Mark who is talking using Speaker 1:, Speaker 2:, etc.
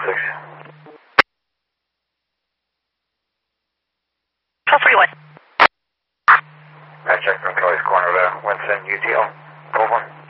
Speaker 1: 6.
Speaker 2: 1231.
Speaker 1: I checked from Kelly's corner there. Winston, UTL. 12-1.